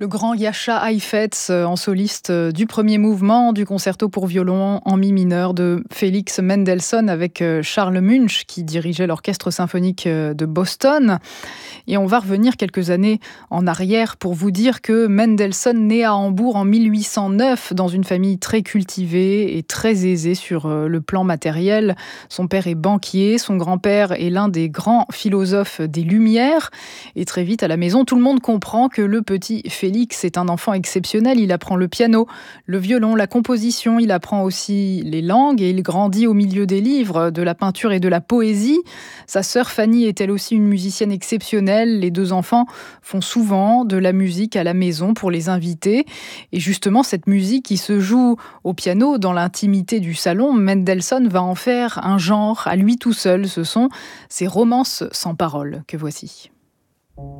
Le grand Jascha Heifetz en soliste du premier mouvement du concerto pour violon en mi mineur de Félix Mendelssohn avec Charles Munch qui dirigeait l'orchestre symphonique de Boston. Et on va revenir quelques années en arrière pour vous dire que Mendelssohn naît à Hambourg en 1809 dans une famille très cultivée et très aisée sur le plan matériel. Son père est banquier, son grand-père est l'un des grands philosophes des Lumières. Et très vite à la maison, tout le monde comprend que le petit Félix est un enfant exceptionnel. Il apprend le piano, le violon, la composition. Il apprend aussi les langues et il grandit au milieu des livres, de la peinture et de la poésie. Sa sœur Fanny est elle aussi une musicienne exceptionnelle. Les deux enfants font souvent de la musique à la maison pour les invités. Et justement, cette musique qui se joue au piano dans l'intimité du salon, Mendelssohn va en faire un genre à lui tout seul. Ce sont ces romances sans paroles que voici.